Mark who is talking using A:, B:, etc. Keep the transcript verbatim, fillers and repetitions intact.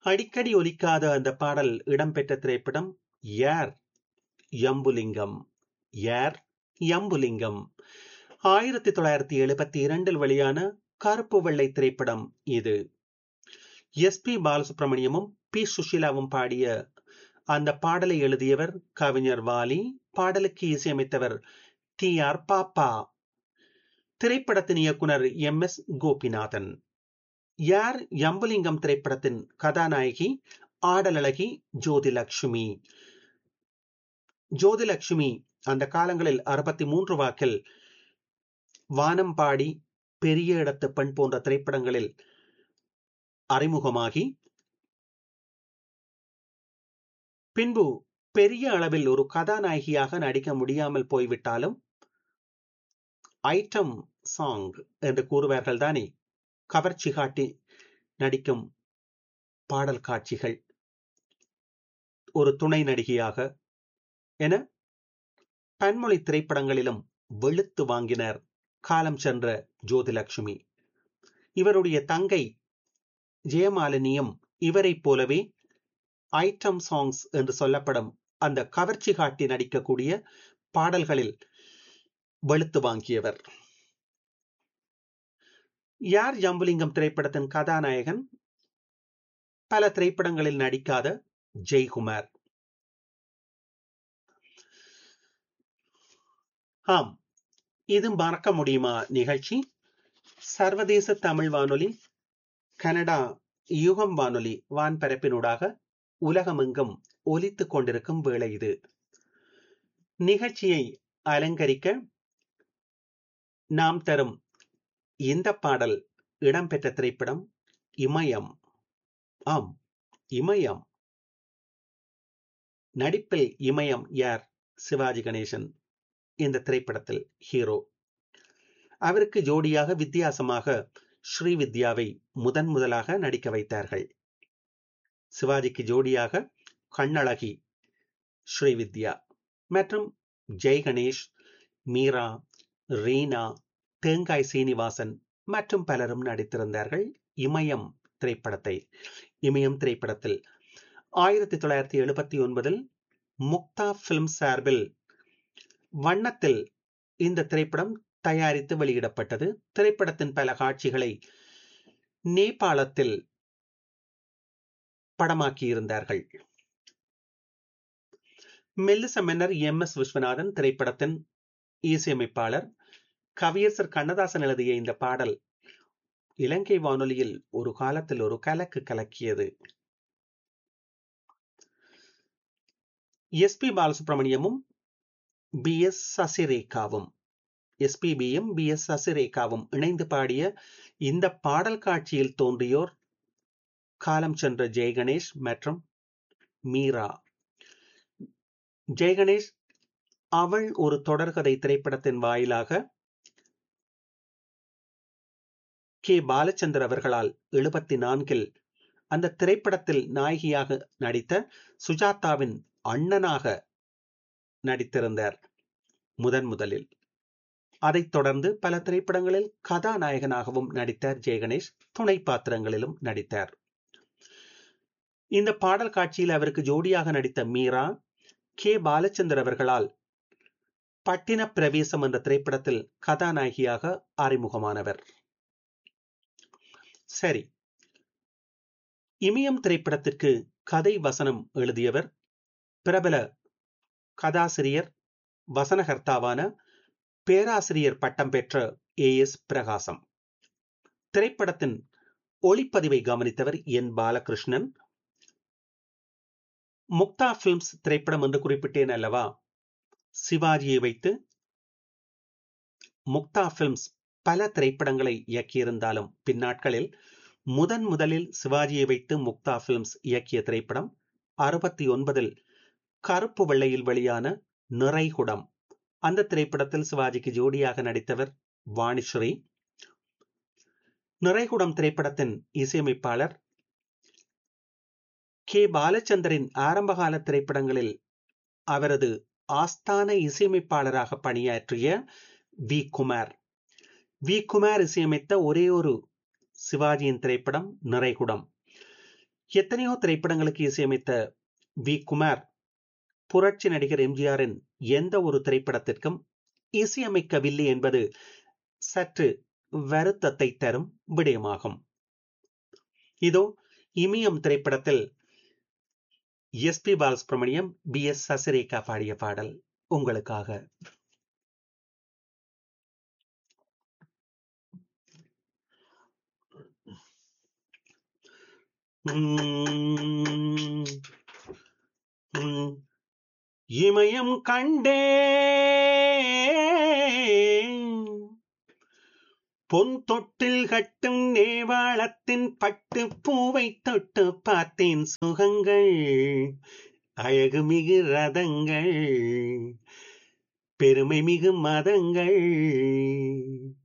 A: அடிக்கடி ஒலிக்காத அந்த பாடல் இடம்பெற்ற திரைப்படம் யார் யம்புலிங்கம். யார் யம்புலிங்கம் ஆயிரத்தி தொள்ளாயிரத்தி எழுபத்தி இரண்டில் வெளியான கருப்பு வெள்ளை திரைப்படம் இது. எஸ் பி பாலசுப்ரமணியமும் பி சுஷீலாவும் பாடிய அந்த பாடலை எழுதியவர் கவிஞர் வாலி, பாடலுக்கு இசையமைத்தவர் டி ஆர் பாப்பா. திரைப்படத்தின் இயக்குனர் எம் எஸ் கோபிநாதன். யார் யம்புலிங்கம் திரைப்படத்தின் கதாநாயகி ஆடலழகி ஜோதிலட்சுமி. ஜோதிலட்சுமி அந்த காலங்களில் அறுபத்தி மூன்று வாக்கில் வானம்பாடி, பெரிய இடத்து பெண் போன்ற திரைப்படங்களில் அறிமுகமாகி பின்பு பெரிய அளவில் ஒரு கதாநாயகியாக நடிக்க முடியாமல் போய்விட்டாலும் ஐட்டம் சாங் என்று கூறுவார்கள் தானே, கவர்ச்சி காட்டி நடிக்கும் பாடல் காட்சிகள், ஒரு துணை நடிகையாக என பன்மொழி திரைப்படங்களிலும் வெளுத்து வாங்கினர் காலம் சென்ற ஜோதிலட்சுமி. இவருடைய தங்கை ஜெயமாலினியும் இவரைப் போலவே ஐட்டம் சாங்ஸ் என்று சொல்லப்படும் அந்த கவர்ச்சி காட்டி நடிக்கக்கூடிய பாடல்களில் வெளுத்து வாங்கியவர். யார் யம்புலிங்கம் திரைப்படத்தின் கதாநாயகன் பல திரைப்படங்களில் நடிக்காத ஜெய்குமார். ஆம், இது மறக்க முடியுமா நிகழ்ச்சி. சர்வதேச தமிழ் வானொலி, கனடா யுகம் வானொலி வான்பரப்பினூடாக உலகமெங்கும் ஒலித்துக் கொண்டிருக்கும் வேளை இது. நிகழ்ச்சியை அலங்கரிக்க நாம் தரும் இந்த பாடல் இடம்பெற்ற திரைப்படம் இமயம். ஆம், இமயம். நடிப்பில் இமயம் யார்? சிவாஜி கணேசன் இந்த திரைப்படத்தில் ஹீரோ. அவருக்கு ஜோடியாக வித்தியாசமாக ஸ்ரீவித்யாவை முதன் முதலாக நடிக்க வைத்தார்கள். சிவாஜிக்கு ஜோடியாக கண்ணழகி ஸ்ரீவித்யா மற்றும் ஜெய் கணேஷ், மீரா, ரீனா, தேங்காய் சீனிவாசன் மற்றும் பலரும் நடித்திருந்தார்கள் இமயம் திரைப்படத்தை. இமயம் திரைப்படத்தில் ஆயிரத்தி தொள்ளாயிரத்தி எழுபத்தி ஒன்பதில் முக்தா பிலிம் சார்பில் வண்ணத்தில் இந்த திரைப்படம் தயாரித்து வெளியிடப்பட்டது. திரைப்படத்தின் பல காட்சிகளை நேபாளத்தில் படமாக்கியிருந்தார்கள். மெல்லிச மன்னர் எம் எஸ் விஸ்வநாதன் திரைப்படத்தின் இசையமைப்பாளர். கவியரசர் கண்ணதாசன் எழுதிய இந்த பாடல் இலங்கை வானொலியில் ஒரு காலத்தில் ஒரு கலக்கு கலக்கியது. S B பாலசுப்ரமணியமும் B S சசிரேகாவும் எஸ்பிபியும் B S சசிரேகாவும் இணைந்து பாடிய இந்த பாடல் காட்சியில் தோன்றியோர் காலம் சென்ற ஜெய்கணேஷ் மற்றும் மீரா. ஜெய்கணேஷ் அவள் ஒரு தொடர்கதை திரைப்படத்தின் வாயிலாக கே பாலச்சந்தர் அவர்களால் எழுபத்தி நான்கில் அந்த திரைப்படத்தில் நாயகியாக நடித்த சுஜாதாவின் அண்ணனாக நடித்திருந்தார் முதன் முதலில். அதைத் தொடர்ந்து பல திரைப்படங்களில் கதாநாயகனாகவும் நடித்தார் ஜெய்கணேஷ். துணை பாத்திரங்களிலும் நடித்தார். இந்த பாடல் காட்சியில் அவருக்கு ஜோடியாக நடித்த மீரா கே பாலச்சந்தர் அவர்களால் பட்டின பிரவேசம் என்ற திரைப்படத்தில் கதாநாயகியாக அறிமுகமானவர். சரி, இமயம் திரைப்படத்திற்கு கதை வசனம் எழுதியவர் பிரபல கதாசிரியர், வசனகர்த்தாவான பேராசிரியர் பட்டம் பெற்ற ஏ எஸ் பிரகாசம். திரைப்படத்தின் ஒளிப்பதிவை கவனித்தவர் என் பாலகிருஷ்ணன். முக்தா பிலிம்ஸ் திரைப்படம் என்று குறிப்பிட்டேன் அல்லவா, சிவாஜியை வைத்து முக்தா பிலிம்ஸ் பல திரைப்படங்களை இயக்கியிருந்தாலும் பின்னாட்களில் முதன் முதலில் சிவாஜியை வைத்து முக்தா பிலிம்ஸ் இயக்கிய திரைப்படம் அறுபத்தி ஒன்பதில் கருப்பு வெள்ளையில் வெளியான நிறைகுடம். அந்த திரைப்படத்தில் சிவாஜிக்கு ஜோடியாக நடித்தவர் வாணிஸ்ரீ. நிறைகுடம் திரைப்படத்தின் இசையமைப்பாளர் கே பாலச்சந்தரின் ஆரம்பகால திரைப்படங்களில் அவரது ஆஸ்தான இசையமைப்பாளராக பணியாற்றிய வி குமார். வி குமார் இசையமைத்த ஒரே ஒரு சிவாஜியின் திரைப்படம் நிறைகுடம். எத்தனையோ திரைப்படங்களுக்கு இசையமைத்த வி குமார் புரட்சி நடிகர் எம்ஜிஆரின் எந்த ஒரு திரைப்படத்திற்கும் இசையமைக்கவில்லை என்பது சற்று வருத்தத்தை தரும் விடயமாகும். இதோ இமயம் திரைப்படத்தில் S B Balasubramaniam, B S Sasirekha பாடிய பாடல் உங்களுக்காக. உம் உம் இமயம் கண்டே பொன் தொட்டில் கட்டும் நேவாளத்தின் பட்டு பூவை தொட்டு பார்த்தேன் சுகங்கள், அழகு மிகு ரதங்கள், பெருமை மிகு மதங்கள்,